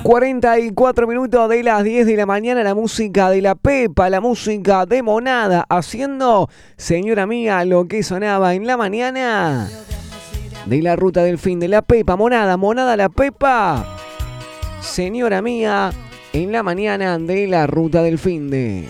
44 minutos de las 10 de la mañana, la música de la Pepa, la música de Monada, haciendo, señora mía, lo que sonaba en la mañana de la ruta del fin de la Pepa, Monada, Monada la Pepa, señora mía, en la mañana de la ruta del fin de.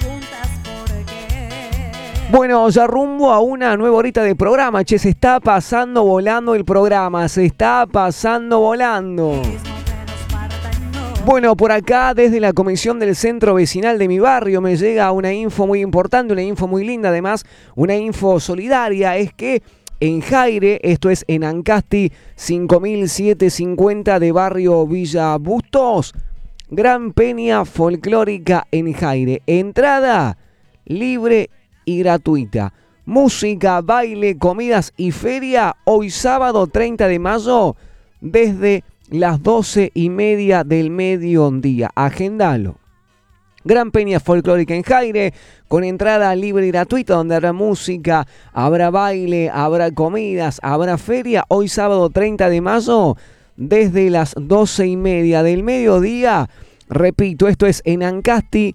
Bueno, ya rumbo a una nueva horita de programa, che, se está pasando volando el programa, se está pasando volando. Bueno, por acá desde la comisión del centro vecinal de mi barrio me llega una info muy importante, una info muy linda, además una info solidaria, es que en Jaire, esto es en Ancasti 5750 de barrio Villa Bustos, gran peña folclórica en Jaire, entrada libre y gratuita, música, baile, comidas y feria, hoy sábado 30 de mayo desde las 12:30 del mediodía. Agendalo. Gran peña folclórica en Jaire, con entrada libre y gratuita, donde habrá música, habrá baile, habrá comidas, habrá feria. Hoy sábado 30 de mayo, desde las 12:30 del mediodía. Repito, esto es en Ancasti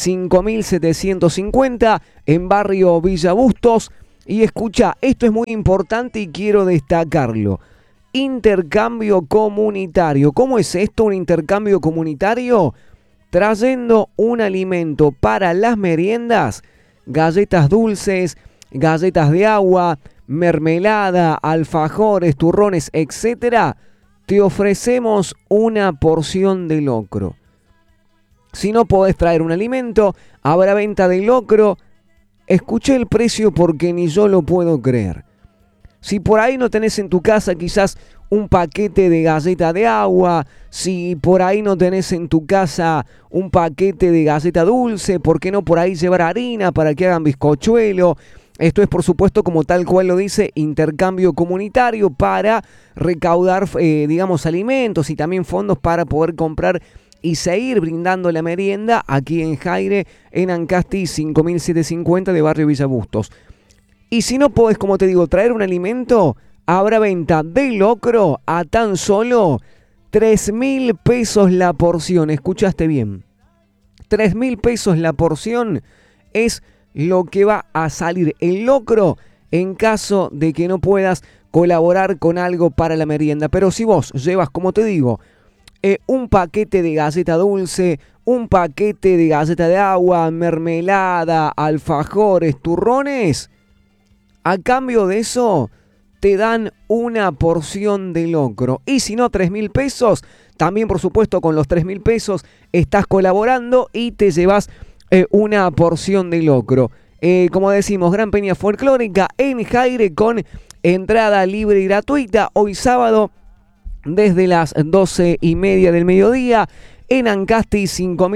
5750, en barrio Villa Bustos. Y escucha, esto es muy importante y quiero destacarlo. Intercambio comunitario. ¿Cómo es esto? Un intercambio comunitario trayendo un alimento para las meriendas, galletas dulces, galletas de agua, mermelada, alfajores, turrones, etc. Te ofrecemos una porción de locro. Si no podés traer un alimento, habrá venta de locro. Escuché el precio porque ni yo lo puedo creer. Si por ahí no tenés en tu casa quizás un paquete de galleta de agua, si por ahí no tenés en tu casa un paquete de galleta dulce, ¿por qué no por ahí llevar harina para que hagan bizcochuelo? Esto es, por supuesto, como tal cual lo dice, intercambio comunitario para recaudar, alimentos y también fondos para poder comprar y seguir brindando la merienda aquí en Jaire, en Ancasti 5750 de barrio Villa Bustos. Y si no podés, como te digo, traer un alimento, habrá venta de locro a tan solo 3.000 pesos la porción. ¿Escuchaste bien? 3.000 pesos la porción es lo que va a salir el locro en caso de que no puedas colaborar con algo para la merienda. Pero si vos llevas, como te digo, un paquete de galleta dulce, un paquete de galleta de agua, mermelada, alfajores, turrones, a cambio de eso te dan una porción de locro. Y si no, 3.000 pesos, también por supuesto con los 3.000 pesos estás colaborando y te llevas una porción de locro. Como decimos, gran peña folclórica en Jaire con entrada libre y gratuita. Hoy sábado desde las 12:30 del mediodía en Ancasti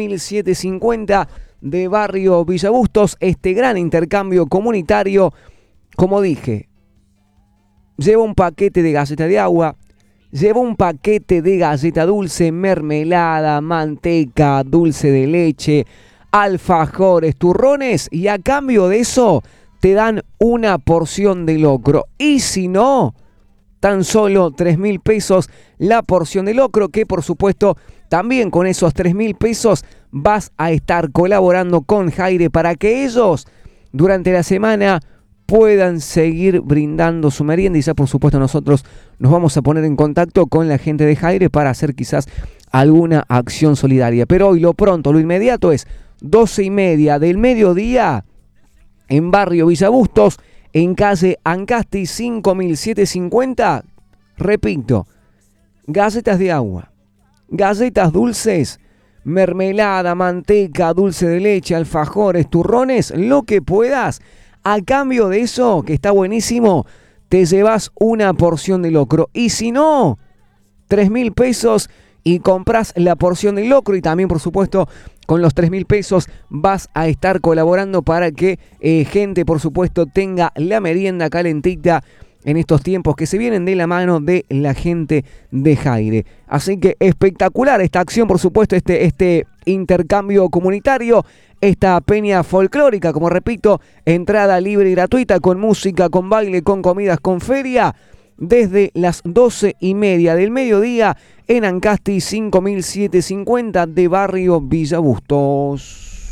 5750 de barrio Villa Bustos. Este gran intercambio comunitario, como dije, lleva un paquete de galleta de agua, lleva un paquete de galleta dulce, mermelada, manteca, dulce de leche, alfajores, turrones, y a cambio de eso te dan una porción de locro. Y si no, tan solo 3.000 pesos la porción de locro, que por supuesto también con esos 3.000 pesos vas a estar colaborando con Jaire para que ellos durante la semana puedan seguir brindando su merienda. Y ya por supuesto nosotros nos vamos a poner en contacto con la gente de Jaire para hacer quizás alguna acción solidaria. Pero hoy lo pronto, lo inmediato es 12:30 del mediodía en barrio Villa Bustos, en calle Ancasti 5750. Repito, galletas de agua, galletas dulces, mermelada, manteca, dulce de leche, alfajores, turrones, lo que puedas. A cambio de eso, que está buenísimo, te llevas una porción de locro. Y si no, 3.000 pesos y compras la porción de locro. Y también, por supuesto, con los 3.000 pesos vas a estar colaborando para que gente, por supuesto, tenga la merienda calentita en estos tiempos que se vienen de la mano de la gente de Jaire. Así que espectacular esta acción, por supuesto, este intercambio comunitario, esta peña folclórica, como repito, entrada libre y gratuita, con música, con baile, con comidas, con feria, desde las 12:30 del mediodía en Ancasti 5750 de barrio Villa Bustos.